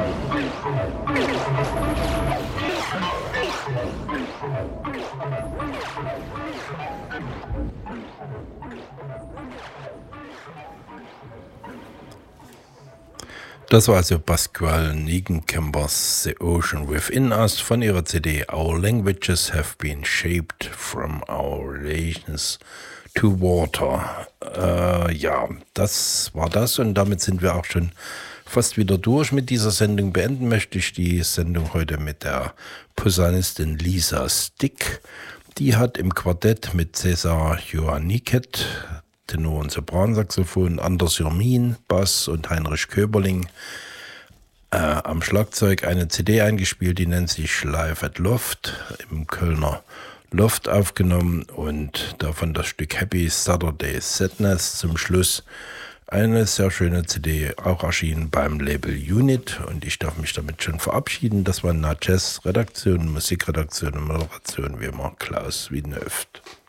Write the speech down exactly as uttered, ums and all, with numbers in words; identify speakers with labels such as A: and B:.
A: Das war also Pascual Nigenkembers The Ocean Within Us von ihrer C D Our Languages Have Been Shaped from Our Relations to Water. Äh, ja, das war das und damit sind wir auch schon fast wieder durch mit dieser Sendung. Beenden möchte ich die Sendung heute mit der Posaunistin Lisa Stick. Die hat im Quartett mit Cesar Joanniket, Tenor- und Sopransaxophon, Anders Jürmin, Bass und Heinrich Köberling äh, am Schlagzeug eine C D eingespielt, die nennt sich Live at Loft, im Kölner Loft aufgenommen und davon das Stück Happy Saturday Sadness zum Schluss. Eine sehr schöne C D, auch erschienen beim Label Unit und ich darf mich damit schon verabschieden. Das war Na Jazz Redaktion, Musikredaktion und Moderation wie immer Klaus Wiedenhöft.